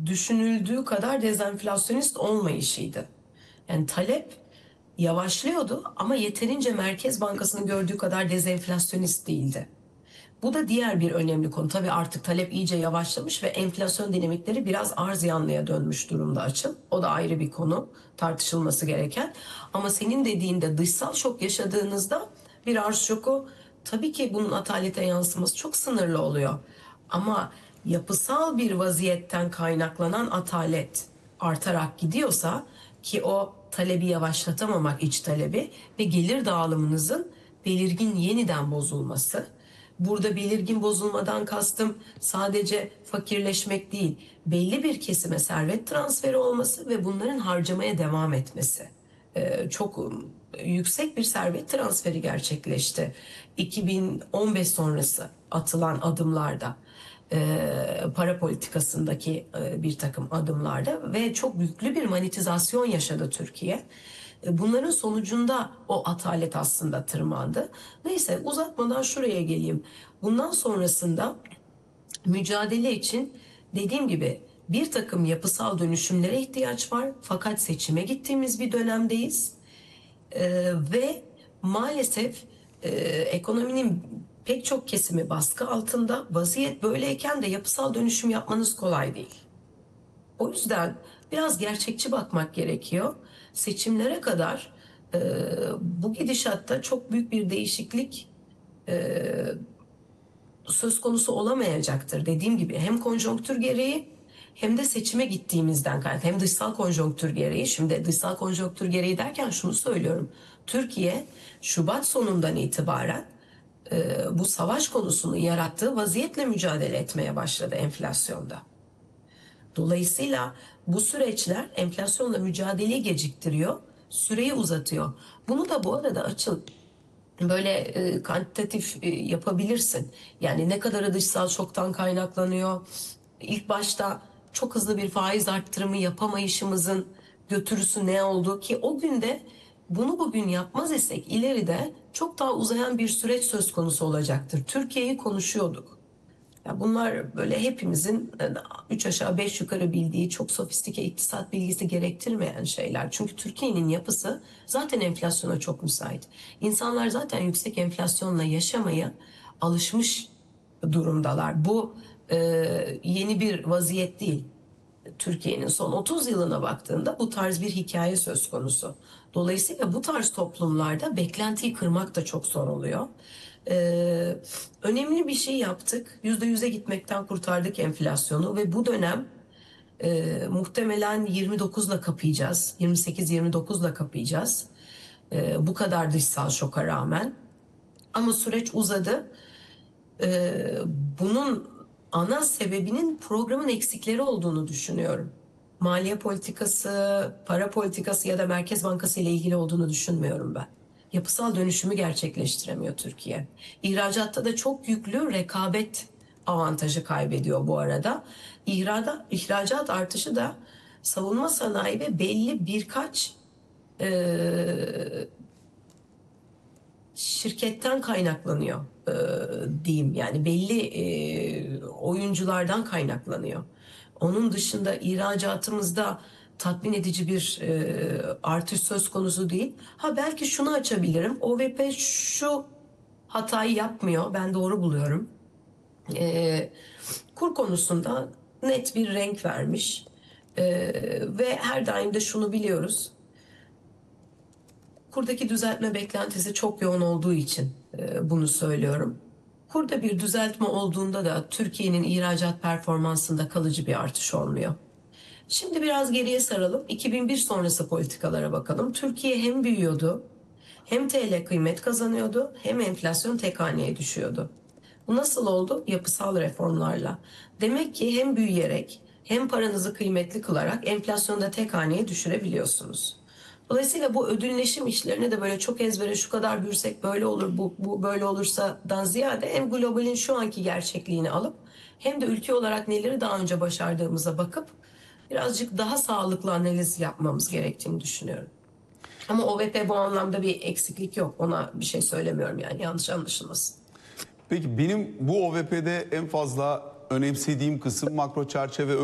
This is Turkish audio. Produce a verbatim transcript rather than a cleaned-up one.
düşünüldüğü kadar dezenflasyonist olmayışıydı. Yani talep yavaşlıyordu ama yeterince Merkez Bankası'nın gördüğü kadar dezenflasyonist değildi. Bu da diğer bir önemli konu. Tabii artık talep iyice yavaşlamış ve enflasyon dinamikleri biraz arz yanlıya dönmüş durumda Açıl. O da ayrı bir konu, tartışılması gereken. Ama senin dediğinde dışsal şok yaşadığınızda bir arz şoku, tabii ki bunun atalete yansıması çok sınırlı oluyor. Ama yapısal bir vaziyetten kaynaklanan atalet artarak gidiyorsa, ki o talebi yavaşlatamamak, iç talebi ve gelir dağılımınızın belirgin yeniden bozulması. Burada belirgin bozulmadan kastım sadece fakirleşmek değil, belli bir kesime servet transferi olması ve bunların harcamaya devam etmesi. Ee, çok yüksek bir servet transferi gerçekleşti iki bin on beş sonrası atılan adımlarda, e, para politikasındaki e, bir takım adımlarda ve çok yüklü bir monetizasyon yaşadı Türkiye. Bunların sonucunda o atalet aslında tırmandı. Neyse, uzatmadan şuraya geleyim. Bundan sonrasında mücadele için dediğim gibi bir takım yapısal dönüşümlere ihtiyaç var. Fakat seçime gittiğimiz bir dönemdeyiz. Ee, ve maalesef e, ekonominin pek çok kesimi baskı altında. Vaziyet böyleyken de yapısal dönüşüm yapmanız kolay değil. O yüzden biraz gerçekçi bakmak gerekiyor. Seçimlere kadar e, bu gidişatta çok büyük bir değişiklik e, söz konusu olamayacaktır. Dediğim gibi hem konjonktür gereği hem de seçime gittiğimizden kaynaklı, hem dışsal konjonktür gereği. Şimdi dışsal konjonktür gereği derken şunu söylüyorum. Türkiye Şubat sonundan itibaren e, bu savaş konusunu yarattığı vaziyetle mücadele etmeye başladı enflasyonda. Dolayısıyla bu süreçler enflasyonla mücadeleyi geciktiriyor, süreyi uzatıyor. Bunu da bu arada Açıl böyle e, kantitatif e, yapabilirsin. Yani ne kadarı dışsal şoktan kaynaklanıyor. İlk başta çok hızlı bir faiz arttırımı yapamayışımızın götürüsü ne oldu ki o günde bunu bugün yapmaz isek ileride çok daha uzayan bir süreç söz konusu olacaktır. Türkiye'yi konuşuyorduk. Ya bunlar böyle hepimizin üç aşağı beş yukarı bildiği çok sofistike iktisat bilgisi gerektirmeyen şeyler. Çünkü Türkiye'nin yapısı zaten enflasyona çok müsait. İnsanlar zaten yüksek enflasyonla yaşamaya alışmış durumdalar. Bu e, yeni bir vaziyet değil. Türkiye'nin son otuz yılına baktığında bu tarz bir hikaye söz konusu. Dolayısıyla bu tarz toplumlarda beklentiyi kırmak da çok zor oluyor. Ee, önemli bir şey yaptık. yüzde yüze gitmekten kurtardık enflasyonu ve bu dönem e, muhtemelen yirmi dokuzla kapayacağız. yirmi sekiz yirmi dokuzla kapayacağız. E, bu kadar dışsal şoka rağmen. Ama süreç uzadı. E, bunun ana sebebinin programın eksikleri olduğunu düşünüyorum. Maliye politikası, para politikası ya da Merkez Bankası ile ilgili olduğunu düşünmüyorum ben. Yapısal dönüşümü gerçekleştiremiyor Türkiye. İhracatta da çok yüklü rekabet avantajı kaybediyor bu arada. İhrada, ihracat artışı da savunma sanayi ve belli birkaç e, şirketten kaynaklanıyor e, diyeyim. Yani belli e, oyunculardan kaynaklanıyor. Onun dışında ihracatımızda tatmin edici bir e, artış söz konusu değil. Ha, belki şunu açabilirim. O V P şu hatayı yapmıyor. Ben doğru buluyorum. E, kur konusunda net bir renk vermiş. E, ve her daim de şunu biliyoruz. Kurdaki düzeltme beklentisi çok yoğun olduğu için e, bunu söylüyorum. Kurda bir düzeltme olduğunda da Türkiye'nin ihracat performansında kalıcı bir artış olmuyor. Şimdi biraz geriye saralım. iki bin bir sonrası politikalara bakalım. Türkiye hem büyüyordu, hem T L kıymet kazanıyordu, hem enflasyon tek haneye düşüyordu. Bu nasıl oldu? Yapısal reformlarla. Demek ki hem büyüyerek hem paranızı kıymetli kılarak enflasyonu da tek haneye düşürebiliyorsunuz. Dolayısıyla bu ödülleşim işlerine de böyle çok ezbere şu kadar büyürsek böyle olur, bu, bu böyle olursadan ziyade hem globalin şu anki gerçekliğini alıp hem de ülke olarak neleri daha önce başardığımıza bakıp birazcık daha sağlıklı analiz yapmamız gerektiğini düşünüyorum. Ama O V P bu anlamda bir eksiklik yok. Ona bir şey söylemiyorum, yani yanlış anlaşılmasın. Peki benim bu O V P'de en fazla önemsediğim kısım makro çerçeve